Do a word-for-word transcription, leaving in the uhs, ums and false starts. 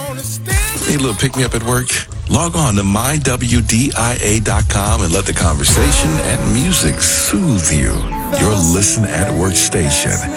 Need a little pick-me-up at work? Log on to my W D I A dot com and let the conversation and music soothe you. Your Listen at Work station.